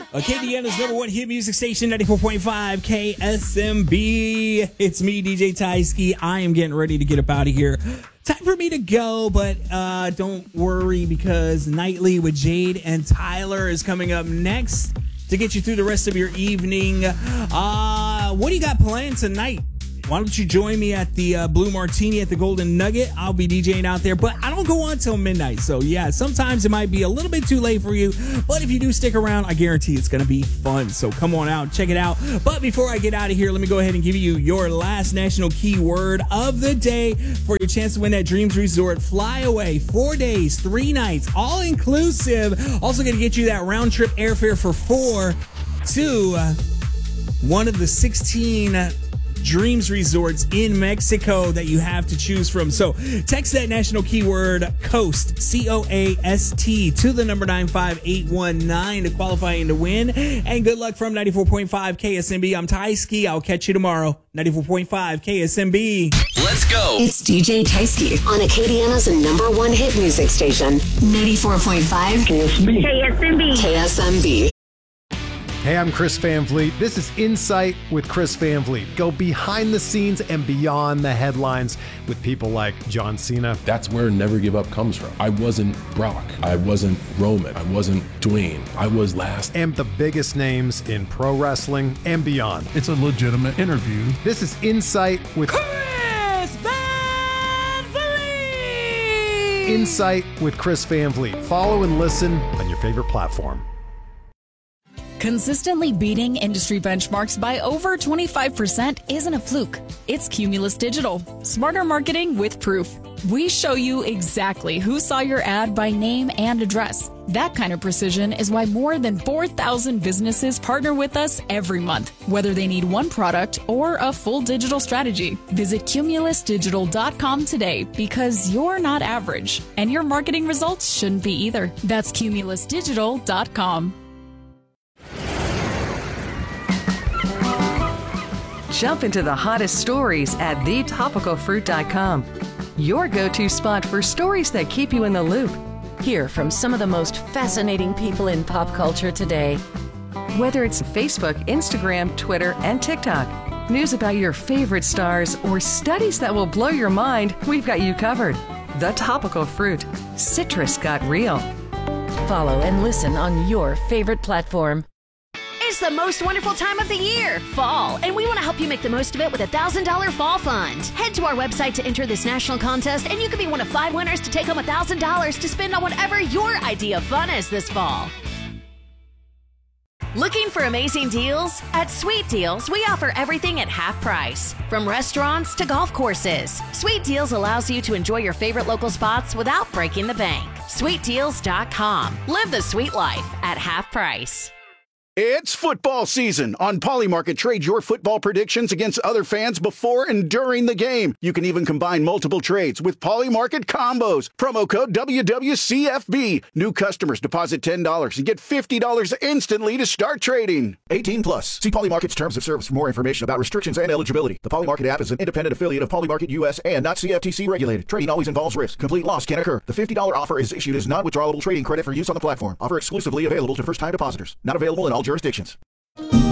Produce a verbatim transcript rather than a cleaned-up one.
Acadiana's number one hit music station, ninety-four point five K S M B. It's me, D J Tyski. I am getting ready to get up out of here. Time for me to go, but uh, don't worry because Nightly with Jade and Tyler is coming up next to get you through the rest of your evening. Uh, what do you got planned tonight? Why don't you join me at the uh, Blue Martini at the Golden Nugget? I'll be DJing out there, but I don't go on till midnight. So, yeah, sometimes it might be a little bit too late for you. But if you do stick around, I guarantee it's going to be fun. So come on out, check it out. But before I get out of here, let me go ahead and give you your last national keyword of the day for your chance to win that Dreams Resort Flyaway. Four days, three nights, all inclusive. Also going to get you that round trip airfare for four to uh, one of the sixteen uh, Dreams Resorts in Mexico that you have to choose from. So text that national keyword COAST, C O A S T, to the number nine five eight one nine to qualify and to win. And good luck from ninety-four point five K S M B. I'm Tyski. I'll catch you tomorrow. ninety-four point five K S M B. Let's go. It's D J Tyski on Acadiana's number one hit music station, ninety-four point five K S M B. K S M B. K S M B. Hey, I'm Chris Van Vliet. This is Insight with Chris Van Vliet. Go behind the scenes and beyond the headlines with people like John Cena. That's where Never Give Up comes from. I wasn't Brock. I wasn't Roman. I wasn't Dwayne. I was last. And the biggest names in pro wrestling and beyond. It's a legitimate interview. This is Insight with Chris Van Vliet. Insight with Chris Van Vliet. Follow and listen on your favorite platform. Consistently beating industry benchmarks by over twenty-five percent isn't a fluke. It's Cumulus Digital. Smarter marketing with proof. We show you exactly who saw your ad by name and address. That kind of precision is why more than four thousand businesses partner with us every month, whether they need one product or a full digital strategy. Visit cumulus digital dot com today because you're not average, and your marketing results shouldn't be either. That's cumulus digital dot com. Jump into the hottest stories at the topical fruit dot com. Your go-to spot for stories that keep you in the loop. Hear from some of the most fascinating people in pop culture today. Whether it's Facebook, Instagram, Twitter, and TikTok, news about your favorite stars, or studies that will blow your mind, we've got you covered. The Topical Fruit. Citrus got real. Follow and listen on your favorite platform. It's the most wonderful time of the year, fall, and we want to help you make the most of it with a one thousand dollars Fall Fund. Head to our website to enter this national contest, and you could be one of five winners to take home one thousand dollars to spend on whatever your idea of fun is this fall. Looking for amazing deals? At Sweet Deals, we offer everything at half price. From restaurants to golf courses, Sweet Deals allows you to enjoy your favorite local spots without breaking the bank. sweet deals dot com. Live the sweet life at half price. It's football season. On Polymarket, trade your football predictions against other fans before and during the game. You can even combine multiple trades with Polymarket combos. Promo code W W C F B. New customers deposit ten dollars and get fifty dollars instantly to start trading. eighteen plus. See Polymarket's terms of service for more information about restrictions and eligibility. The Polymarket app is an independent affiliate of Polymarket U S and not C F T C regulated. Trading always involves risk. Complete loss can occur. The fifty dollars offer is issued as non-withdrawable trading credit for use on the platform. Offer exclusively available to first-time depositors. Not available in all jurisdictions.